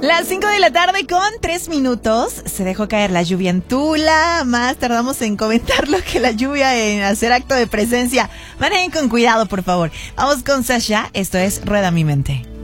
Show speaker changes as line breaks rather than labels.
Las 5 de la tarde con 3 minutos. Se dejó caer la lluvia en Tula. Más tardamos en comentarlo que la lluvia en hacer acto de presencia. Manejen con cuidado, por favor. Vamos con Sasha. Esto es Rueda mi mente.